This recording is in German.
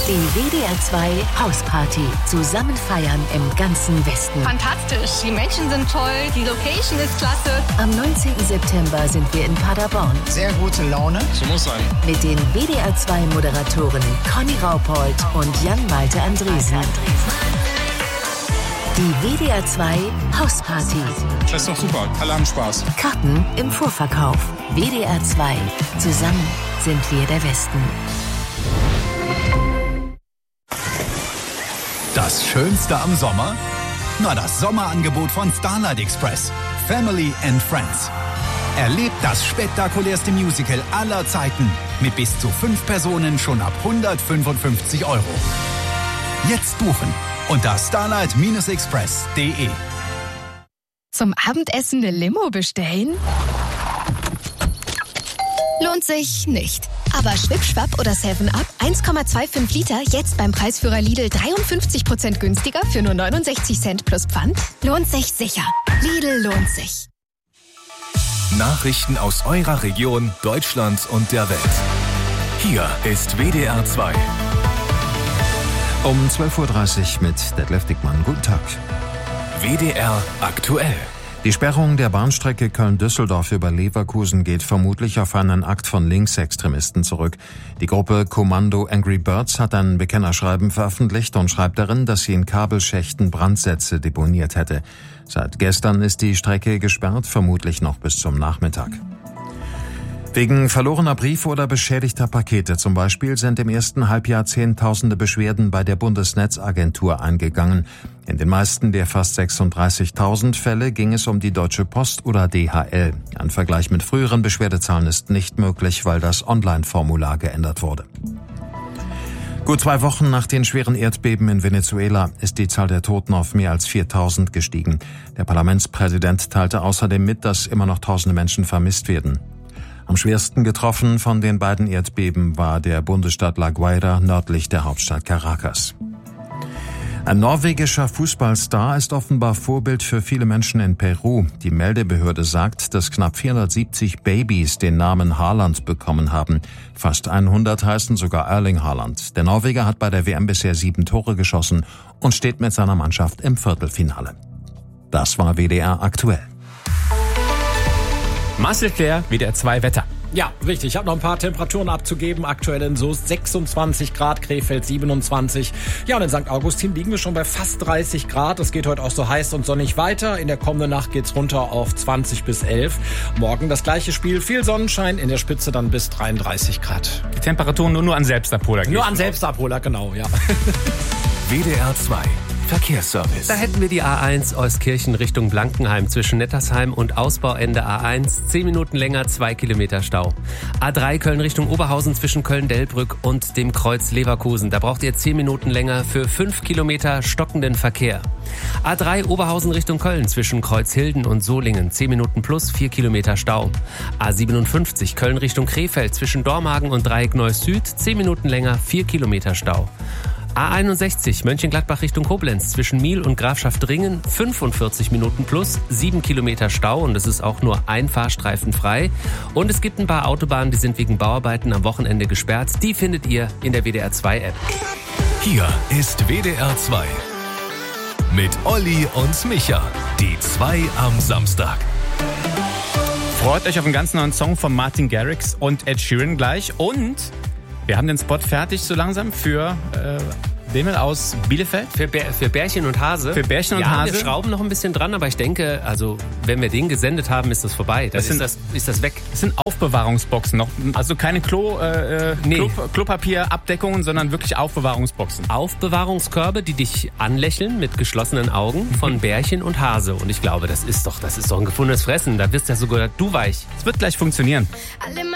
Die WDR 2 Hausparty. Zusammen feiern im ganzen Westen. Fantastisch. Die Menschen sind toll. Die Location ist klasse. Am 19. September sind wir in Paderborn. Sehr gute Laune. So muss sein. Mit den WDR 2 Moderatoren Conny Raupold und Jan-Malte Andresen. Die WDR 2 Hausparty. Das ist doch super. Alle haben Spaß. Karten im Vorverkauf. WDR 2. Zusammen sind wir der Westen. Das Schönste am Sommer? Na, das Sommerangebot von Starlight Express. Family and Friends. Erlebt das spektakulärste Musical aller Zeiten. Mit bis zu 5 Personen schon ab 155 €. Jetzt buchen unter starlight-express.de. Zum Abendessen eine Limo bestellen? Lohnt sich nicht. Aber Schwipp-Schwapp oder 7-Up 1,25 Liter jetzt beim Preisführer Lidl 53% günstiger für nur 69 Cent plus Pfand? Lohnt sich sicher. Lidl lohnt sich. Nachrichten aus eurer Region, Deutschland und der Welt. Hier ist WDR 2. Um 12.30 Uhr mit Detlef Dickmann. Guten Tag. WDR aktuell. Die Sperrung der Bahnstrecke Köln-Düsseldorf über Leverkusen geht vermutlich auf einen Akt von Linksextremisten zurück. Die Gruppe Kommando Angry Birds hat ein Bekennerschreiben veröffentlicht und schreibt darin, dass sie in Kabelschächten Brandsätze deponiert hätte. Seit gestern ist die Strecke gesperrt, vermutlich noch bis zum Nachmittag. Wegen verlorener Briefe oder beschädigter Pakete zum Beispiel sind im ersten Halbjahr Zehntausende Beschwerden bei der Bundesnetzagentur eingegangen. In den meisten der fast 36.000 Fälle ging es um die Deutsche Post oder DHL. Ein Vergleich mit früheren Beschwerdezahlen ist nicht möglich, weil das Online-Formular geändert wurde. Gut 2 Wochen nach den schweren Erdbeben in Venezuela ist die Zahl der Toten auf mehr als 4.000 gestiegen. Der Parlamentspräsident teilte außerdem mit, dass immer noch tausende Menschen vermisst werden. Am schwersten getroffen von den beiden Erdbeben war der Bundesstaat La Guaira nördlich der Hauptstadt Caracas. Ein norwegischer Fußballstar ist offenbar Vorbild für viele Menschen in Peru. Die Meldebehörde sagt, dass knapp 470 Babys den Namen Haaland bekommen haben. Fast 100 heißen sogar Erling Haaland. Der Norweger hat bei der WM bisher 7 Tore geschossen und steht mit seiner Mannschaft im Viertelfinale. Das war WDR aktuell. Marcel Claire, WDR 2 Wetter. Ja, richtig. Ich habe noch ein paar Temperaturen abzugeben. Aktuell in Soest 26 Grad, Krefeld 27. Ja, und in St. Augustin liegen wir schon bei fast 30 Grad. Es geht heute auch so heiß und sonnig weiter. In der kommenden Nacht geht's runter auf 20 bis 11. Morgen das gleiche Spiel, viel Sonnenschein, in der Spitze dann bis 33 Grad. Die Temperaturen nur an Selbstabholer. Nur an Selbstabholer, genau, ja. WDR 2. Verkehrsservice. Da hätten wir die A1 Euskirchen Richtung Blankenheim zwischen Nettersheim und Ausbauende A1. 10 Minuten länger, 2 Kilometer Stau. A3 Köln Richtung Oberhausen zwischen Köln-Delbrück und dem Kreuz Leverkusen. Da braucht ihr 10 Minuten länger für 5 Kilometer stockenden Verkehr. A3 Oberhausen Richtung Köln zwischen Kreuzhilden und Solingen. 10 Minuten plus 4 Kilometer Stau. A57 Köln Richtung Krefeld zwischen Dormagen und Dreieck Neuss Süd. 10 Minuten länger, 4 Kilometer Stau. A61 Mönchengladbach Richtung Koblenz zwischen Miel und Grafschaft Ringen 45 Minuten plus 7 Kilometer Stau und es ist auch nur ein Fahrstreifen frei. Und es gibt ein paar Autobahnen, die sind wegen Bauarbeiten am Wochenende gesperrt. Die findet ihr in der WDR 2 App. Hier ist WDR 2 mit Olli und Micha. Die 2 am Samstag. Freut euch auf einen ganz neuen Song von Martin Garrix und Ed Sheeran gleich. Und wir haben den Spot fertig so langsam für Demel aus Bielefeld. Für Bärchen und Hase. Für Bärchen und Hase. Wir schrauben noch ein bisschen dran, aber ich denke, also wenn wir den gesendet haben, ist das vorbei. Ist das weg. Das sind Aufbewahrungsboxen noch. Also keine Klopapierabdeckungen, sondern wirklich Aufbewahrungsboxen. Aufbewahrungskörbe, die dich anlächeln mit geschlossenen Augen von Bärchen und Hase. Und ich glaube, das ist doch ein gefundenes Fressen. Da wirst ja sogar du weich. Es wird gleich funktionieren. Alle